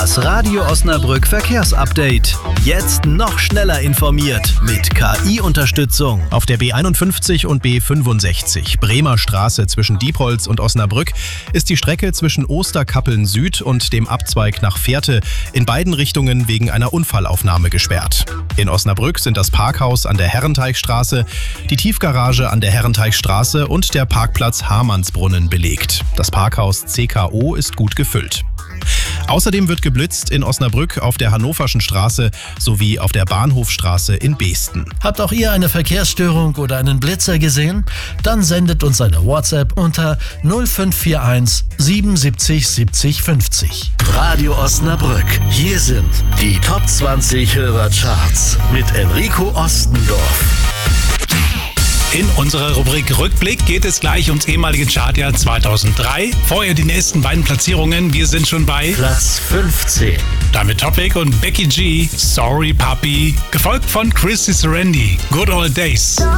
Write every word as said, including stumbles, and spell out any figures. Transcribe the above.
Das Radio Osnabrück Verkehrsupdate. Jetzt noch schneller informiert mit K I-Unterstützung. Auf der B einundfünfzig und B fünfundsechzig, Bremer Straße zwischen Diepholz und Osnabrück, ist die Strecke zwischen Osterkappeln Süd und dem Abzweig nach Fährte in beiden Richtungen wegen einer Unfallaufnahme gesperrt. In Osnabrück sind das Parkhaus an der Herrenteichstraße, die Tiefgarage an der Herrenteichstraße und der Parkplatz Hamannsbrunnen belegt. Das Parkhaus C K O ist gut gefüllt. Außerdem wird geblitzt in Osnabrück auf der Hannoverschen Straße sowie auf der Bahnhofstraße in Beesten. Habt auch ihr eine Verkehrsstörung oder einen Blitzer gesehen? Dann sendet uns eine WhatsApp unter null fünf vier eins siebenundsiebzig siebzig fünfzig. Radio Osnabrück. Hier sind die Top zwanzig Hörercharts mit Enrico Ostendorf. In unserer Rubrik Rückblick geht es gleich ums ehemalige Chartjahr zweitausenddrei. Vorher die nächsten beiden Platzierungen. Wir sind schon bei Platz fünfzehn. Damit Topic und Becky G, Sorry Puppy, gefolgt von Chrissy Serendi, Good Old Days.